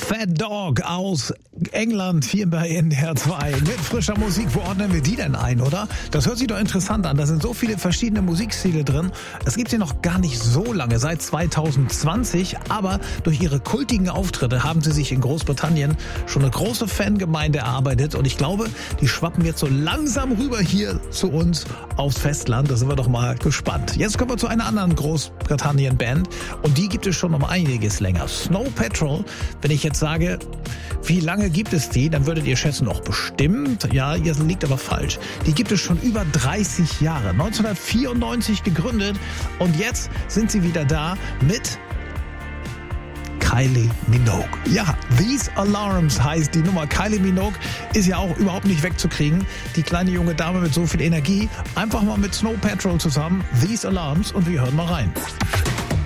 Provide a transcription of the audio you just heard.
Fat Dog aus England hier bei NDR 2 mit frischer Musik. Wo ordnen wir die denn ein, oder? Das hört sich doch interessant an. Da sind so viele verschiedene Musikstile drin. Es gibt sie noch gar nicht so lange, seit 2020. Aber durch ihre kultigen Auftritte haben sie sich in Großbritannien schon eine große Fangemeinde erarbeitet. Und ich glaube, die schwappen jetzt so langsam rüber hier zu uns aufs Festland. Da sind wir doch mal gespannt. Jetzt kommen wir zu einer anderen Großbritannien-Band. Und die gibt es schon um einiges länger. Snow Patrol. Wenn ich jetzt sage, wie lange gibt es die, dann würdet ihr schätzen, auch bestimmt. Ja, ihr liegt aber falsch. Die gibt es schon über 30 Jahre. 1994 gegründet und jetzt sind sie wieder da mit Kylie Minogue. Ja, These Alarms heißt die Nummer. Kylie Minogue ist ja auch überhaupt nicht wegzukriegen. Die kleine junge Dame mit so viel Energie. Einfach mal mit Snow Patrol zusammen. These Alarms und wir hören mal rein.